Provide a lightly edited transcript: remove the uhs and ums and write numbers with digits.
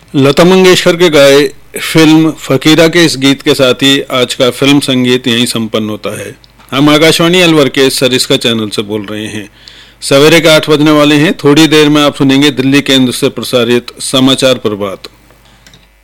लता मंगेशकर के गाए फिल्म फकीरा के इस गीत के साथ ही आज का फिल्म संगीत यहीं संपन्न होता है। हम आकाशवाणी अलवर के सरिस्का चैनल से बोल रहे हैं। सवेरे के 8 बजने वाले हैं। थोड़ी देर में आप सुनेंगे दिल्ली केंद्र से प्रसारित समाचार प्रभात।